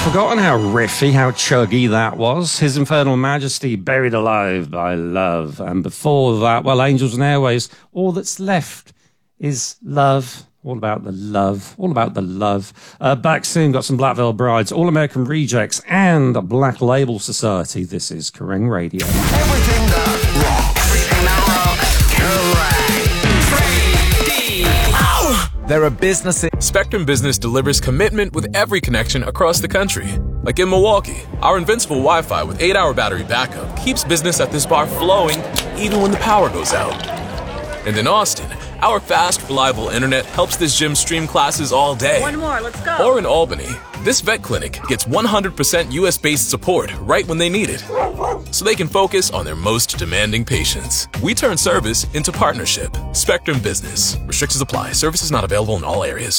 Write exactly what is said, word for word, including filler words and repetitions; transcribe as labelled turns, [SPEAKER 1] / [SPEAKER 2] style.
[SPEAKER 1] forgotten how riffy, how chuggy that was. His Infernal Majesty, Buried Alive by Love. And before that, well, Angels and Airwaves, All That's Left is Love. All about the love. All about the love. Uh, back soon, got some Black Veil Brides, All American Rejects, and a Black Label Society. This is Kerrang Radio.
[SPEAKER 2] Everything that rocks. Everything that rocks. Kerrang!
[SPEAKER 3] There are businesses.
[SPEAKER 4] Spectrum Business delivers commitment with every connection across the country. Like in Milwaukee, our invincible Wi-Fi with eight hour battery backup keeps business at this bar flowing even when the power goes out. And in Austin, our fast, reliable internet helps this gym stream classes all day.
[SPEAKER 5] One more, let's go.
[SPEAKER 4] Or in Albany, this vet clinic gets one hundred percent U S-based support right when they need it, so they can focus on their most demanding patients. We turn service into partnership. Spectrum Business. Restrictions apply. Services not available in all areas.